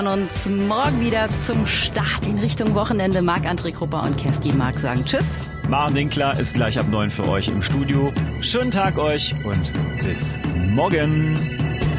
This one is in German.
uns morgen wieder zum Start in Richtung Wochenende. Marc-André Krupper und Kerstin Mark sagen Tschüss. Maren Winkler ist gleich ab 9 für euch im Studio. Schönen Tag euch und bis morgen.